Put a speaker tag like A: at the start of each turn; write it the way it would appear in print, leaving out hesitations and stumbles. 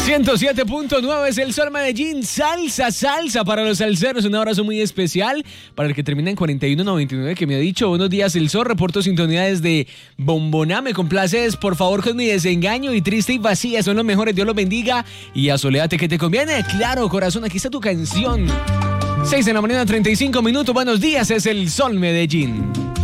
A: 107.9 es el Sol Medellín. Salsa para los salseros. Un abrazo muy especial para el que termina en 4199 que me ha dicho: buenos días, el Sol. Reporto sintonía desde Bomboná. Me complaces, por favor, con mi desengaño y triste y vacía. Son los mejores. Dios los bendiga. Y asoléate que te conviene. Claro, corazón, aquí está tu canción. 6 de la mañana, 35 minutos. Buenos días, es el Sol Medellín.